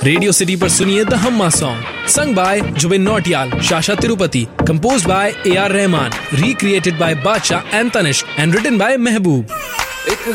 Radio city पर सुनिए the Humma song, sung by Zubin Nautiyal, Sasha Tirupati, composed bye AR Rahman, recreated bye बादशाह and Tanishq and written by Mehboob.